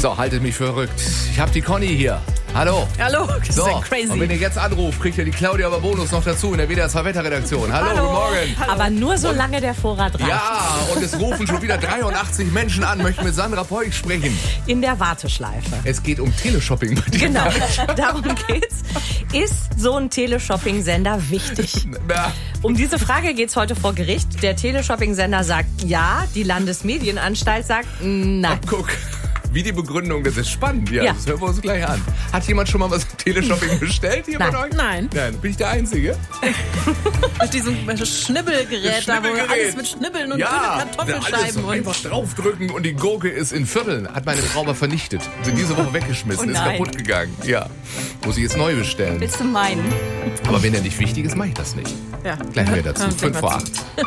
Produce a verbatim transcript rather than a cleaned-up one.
So, haltet mich für verrückt. Ich habe die Conny hier. Hallo. Hallo, das So, ist ja crazy. und wenn ihr jetzt anruft, kriegt ihr die Claudia aber Bonus noch dazu in der W D R zwei Wetterredaktion. Hallo, Hallo. guten Morgen. Hallo. Aber nur solange der Vorrat reicht. Ja, und es rufen schon wieder dreiundachtzig Menschen an, möchten mit Sandra Peuch sprechen. In der Warteschleife. Es geht um Teleshopping bei dir. Genau, darum geht's. Ist so ein Teleshopping-Sender wichtig? Na, Um diese Frage geht's heute vor Gericht. Der Teleshopping-Sender sagt ja, die Landesmedienanstalt sagt nein. guck. Wie die Begründung, das ist spannend. Ja, Ja. Das hören wir uns gleich an. Hat jemand schon mal was im Teleshopping bestellt hier Nein. bei euch? Nein. Nein, bin ich der Einzige? Mit diesem Schnibbelgerät, Das da wo Schnibbelgerät. alles mit Schnibbeln und Ja, dünne alles Kartoffelscheiben so und einfach draufdrücken und die Gurke ist in Vierteln. Hat meine Frau aber vernichtet. Sind diese Woche weggeschmissen, Oh ist nein. kaputt gegangen. Ja, muss ich jetzt neu bestellen. Willst du meinen? Aber wenn der nicht wichtig ist, mache ich das nicht. ja. Gleich mehr dazu. Hören wir Fünf mal vor zu. acht.